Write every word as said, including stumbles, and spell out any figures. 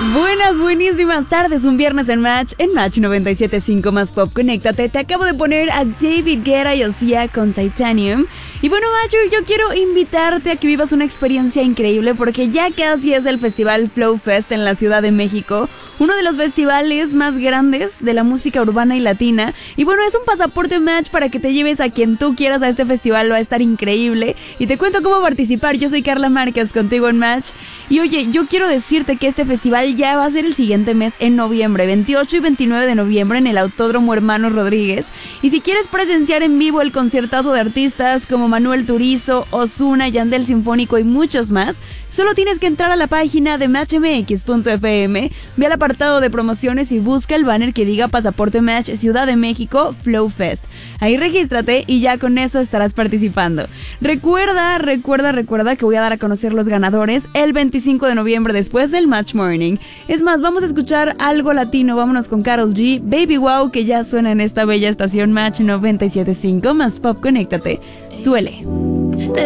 Buenas, buenísimas tardes, un viernes en Match, en Match noventa y siete punto cinco más Pop, conéctate. Te acabo de poner a David Guetta y Ozzy con Titanium. Y bueno, Matcher, yo quiero invitarte a que vivas una experiencia increíble porque ya casi es el festival Flow Fest en la Ciudad de México, uno de los festivales más grandes de la música urbana y latina. Y bueno, es un pasaporte Match para que te lleves a quien tú quieras a este festival, va a estar increíble. Y te cuento cómo participar. Yo soy Carla Márquez, contigo en Match. Y oye, yo quiero decirte que este festival ya va a ser el siguiente mes, en noviembre, veintiocho y veintinueve de noviembre, en el Autódromo Hermanos Rodríguez. Y si quieres presenciar en vivo el conciertazo de artistas como Manuel Turizo, Ozuna, Yandel Sinfónico y muchos más, solo tienes que entrar a la página de match m x punto f m, ve al apartado de promociones y busca el banner que diga Pasaporte Match Ciudad de México Flow Fest. Ahí regístrate y ya con eso estarás participando. Recuerda, recuerda, recuerda que voy a dar a conocer los ganadores el veinticinco de noviembre después del Match Morning. Es más, vamos a escuchar algo latino, vámonos con Karol G, Baby Wow, que ya suena en esta bella estación Match noventa y siete punto cinco más Pop, conéctate. Suele.